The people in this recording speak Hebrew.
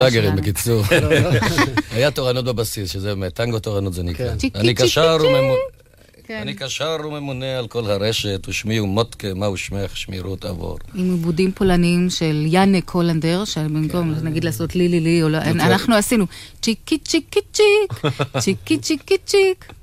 לאגרים, בקיצור. היה תורנות בבסיס, שזה באמת, טנגו תורנות זה נקרא. אני קשר וממונה על כל הרשת, ושמי הוא מוטקה, מהו שמך, שמי רות עבור. עם עיבודים פולניים של יאנק הולנדר, שבמקום נגיד לעשות לי, אנחנו עשינו צ'יקי צ'יקי צ'יק, צ'יקי צ'יקי צ'יק.